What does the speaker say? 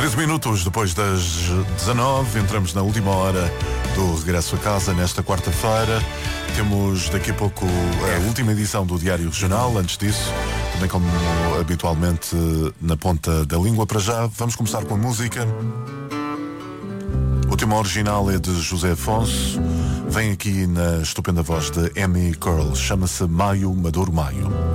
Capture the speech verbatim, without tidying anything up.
treze minutos depois das dezanove, entramos na última hora do regresso a casa nesta quarta-feira. Temos daqui a pouco a última edição do Diário Regional. Antes disso, também como habitualmente na ponta da língua, para já vamos começar com a música. O tema original é de José Afonso. Vem aqui na estupenda voz de Amy Curl. Chama-se Maio, Maduro Maio.